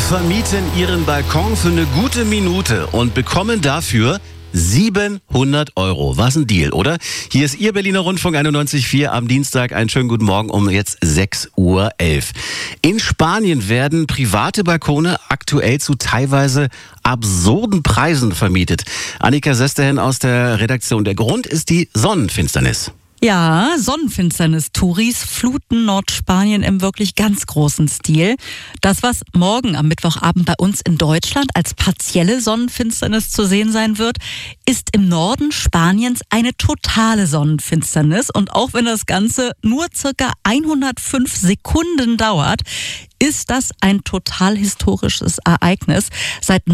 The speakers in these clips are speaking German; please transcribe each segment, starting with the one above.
vermieten ihren Balkon für eine gute Minute und bekommen dafür 700 €. Was ein Deal, oder? Hier ist Ihr Berliner Rundfunk 91.4 am Dienstag. Einen schönen guten Morgen um jetzt 6:11 Uhr. In Spanien werden private Balkone aktuell zu teilweise absurden Preisen vermietet. Annika Sesterhen aus der Redaktion. Der Grund ist die Sonnenfinsternis. Ja, Sonnenfinsternis-Touris fluten Nordspanien im wirklich ganz großen Stil. Das, was morgen am Mittwochabend bei uns in Deutschland als partielle Sonnenfinsternis zu sehen sein wird, ist im Norden Spaniens eine totale Sonnenfinsternis. Und auch wenn das Ganze nur circa 105 Sekunden dauert, ist das ein total historisches Ereignis. Seit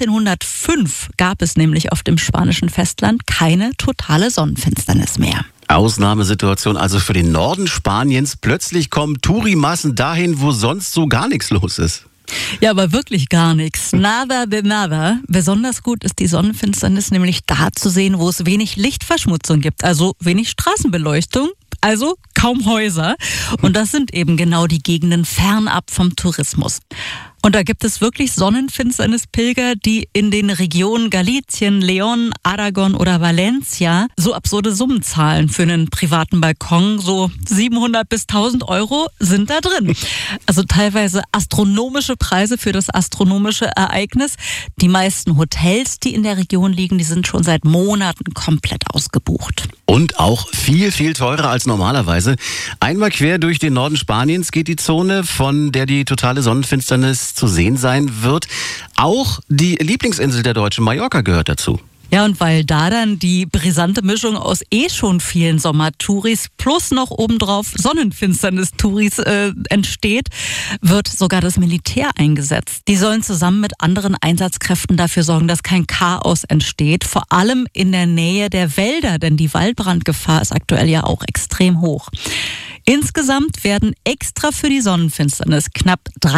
1905 gab es nämlich auf dem spanischen Festland keine totale Sonnenfinsternis mehr. Ausnahmesituation also für den Norden Spaniens. Plötzlich kommen Tourimassen dahin, wo sonst so gar nichts los ist. Ja, aber wirklich gar nichts. Nada de nada. Besonders gut ist die Sonnenfinsternis nämlich da zu sehen, wo es wenig Lichtverschmutzung gibt, also wenig Straßenbeleuchtung. Also kaum Häuser. Und das sind eben genau die Gegenden fernab vom Tourismus. Und da gibt es wirklich Sonnenfinsternispilger, die in den Regionen Galicien, León, Aragon oder Valencia so absurde Summen zahlen für einen privaten Balkon. So 700 bis 1.000 € sind da drin. Also teilweise astronomische Preise für das astronomische Ereignis. Die meisten Hotels, die in der Region liegen, die sind schon seit Monaten komplett ausgebucht. Und auch viel, viel teurer als normalerweise. Einmal quer durch den Norden Spaniens geht die Zone, von der die totale Sonnenfinsternis zu sehen sein wird. Auch die Lieblingsinsel der Deutschen, Mallorca, gehört dazu. Ja, und weil da dann die brisante Mischung aus schon vielen Sommertouris plus noch obendrauf Sonnenfinsternis-Touris entsteht, wird sogar das Militär eingesetzt. Die sollen zusammen mit anderen Einsatzkräften dafür sorgen, dass kein Chaos entsteht, vor allem in der Nähe der Wälder, denn die Waldbrandgefahr ist aktuell ja auch extrem hoch. Insgesamt werden extra für die Sonnenfinsternis knapp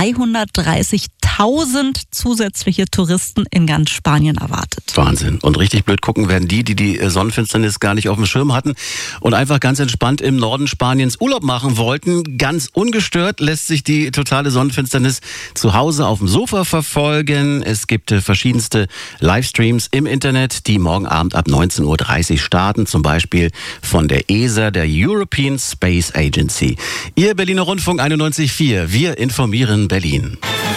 330.000 zusätzliche Touristen in ganz Spanien erwartet. Wahnsinn. Und richtig blöd gucken werden die Sonnenfinsternis gar nicht auf dem Schirm hatten und einfach ganz entspannt im Norden Spaniens Urlaub machen wollten. Ganz ungestört lässt sich die totale Sonnenfinsternis zu Hause auf dem Sofa verfolgen. Es gibt verschiedenste Livestreams im Internet, die morgen Abend ab 19:30 Uhr starten. Zum Beispiel von der ESA, der European Space Agency. Ihr Berliner Rundfunk 91.4. Wir informieren Berlin.